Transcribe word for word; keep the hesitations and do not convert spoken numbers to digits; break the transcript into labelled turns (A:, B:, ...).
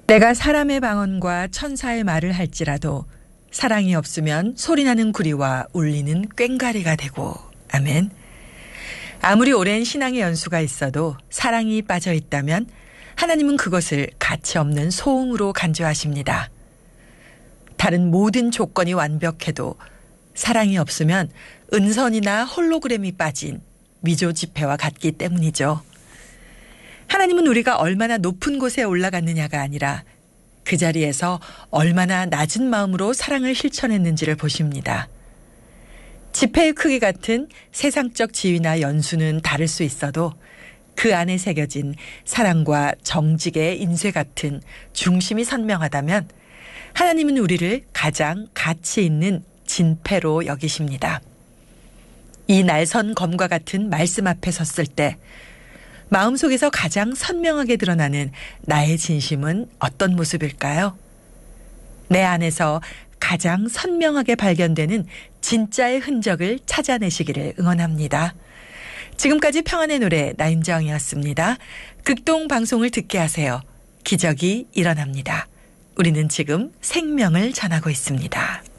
A: 내가 사람의 방언과 천사의 말을 할지라도 사랑이 없으면 소리나는 구리와 울리는 꽹과리가 되고. 아멘. 아무리 오랜 신앙의 연수가 있어도 사랑이 빠져 있다면 하나님은 그것을 가치 없는 소음으로 간주하십니다. 다른 모든 조건이 완벽해도 사랑이 없으면 은선이나 홀로그램이 빠진 미조 지폐와 같기 때문이죠. 하나님은 우리가 얼마나 높은 곳에 올라갔느냐가 아니라 그 자리에서 얼마나 낮은 마음으로 사랑을 실천했는지를 보십니다. 지폐의 크기 같은 세상적 지위나 연수는 다를 수 있어도 그 안에 새겨진 사랑과 정직의 인쇄 같은 중심이 선명하다면 하나님은 우리를 가장 가치 있는 진패로 여기십니다. 이 날선 검과 같은 말씀 앞에 섰을 때 마음속에서 가장 선명하게 드러나는 나의 진심은 어떤 모습일까요? 내 안에서 가장 선명하게 발견되는 진짜의 흔적을 찾아내시기를 응원합니다. 지금까지 평안의 노래 나윤정이었습니다. 극동 방송을 듣게 하세요. 기적이 일어납니다. 우리는 지금 생명을 전하고 있습니다.